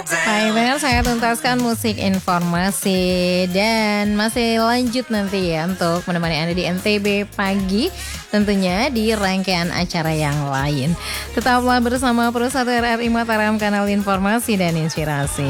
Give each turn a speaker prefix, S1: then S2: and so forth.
S1: Baik, benar saya tuntaskan musik informasi dan masih lanjut nanti ya untuk menemani Anda di NTB pagi, tentunya di rangkaian acara yang lain. Tetaplah bersama Pro 1 RRI Mataram, kanal informasi dan inspirasi.